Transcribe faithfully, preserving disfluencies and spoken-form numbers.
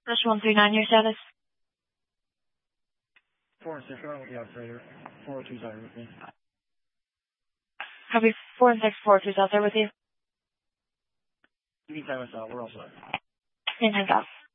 Rush one three nine, your status. four and six, going with the operator. four oh two's out with me. Copy four and six, four oh two's out there with you. Anytime it's out, we're all set. Maintain off.